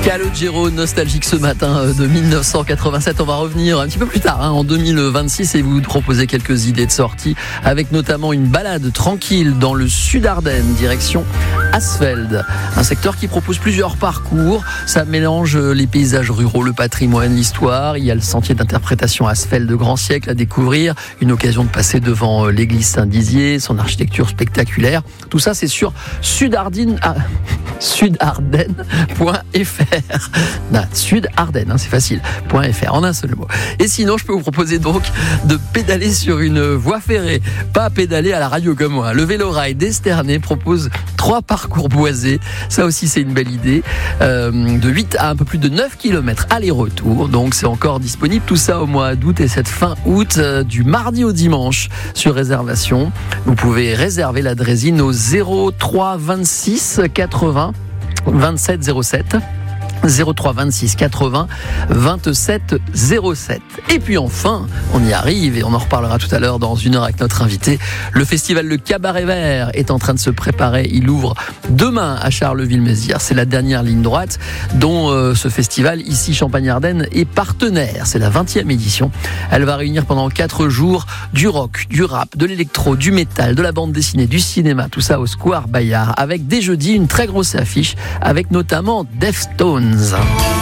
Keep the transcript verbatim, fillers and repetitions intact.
Calogero, nostalgique ce matin de dix-neuf cent quatre-vingt-sept. On va revenir un petit peu plus tard, hein, en deux mille vingt-six, et vous proposer quelques idées de sortie, avec notamment une balade tranquille dans le Sud-Ardennes, direction Asfeld. Un secteur qui propose plusieurs parcours. Ça mélange les paysages ruraux, le patrimoine, l'histoire. Il y a le sentier d'interprétation Asfeld de grand siècle à découvrir. Une occasion de passer devant l'église Saint-Dizier, son architecture spectaculaire. Tout ça, c'est sur Sud-Ardennes. Ah, Sud-Ardennes point F R. Non, Sud-Ardennes, hein, c'est facile. .fr en un seul mot. Et sinon, je peux vous proposer donc de pédaler sur une voie ferrée, pas pédaler à la radio comme moi. Le Vélorail d'Esternay propose trois parcours boisés. Ça aussi, c'est une belle idée. Euh, de huit à un peu plus de neuf kilomètres aller-retour. Donc, c'est encore disponible. Tout ça au mois d'août et cette fin août, euh, du mardi au dimanche sur réservation. Vous pouvez réserver la draisine au zéro trois vingt-six quatre-vingts vingt-sept zéro sept. zéro trois vingt-six quatre-vingts vingt-sept zéro sept. Et puis enfin, on y arrive et on en reparlera tout à l'heure dans une heure avec notre invité. Le festival Le Cabaret Vert est en train de se préparer. Il ouvre demain à Charleville-Mézières. C'est la dernière ligne droite dont euh, ce festival, ici Champagne-Ardenne, est partenaire. C'est la vingtième édition. Elle va réunir pendant quatre jours du rock, du rap, de l'électro, du métal, de la bande dessinée, du cinéma, tout ça au Square Bayard, avec dès jeudi une très grosse affiche avec notamment Deftones.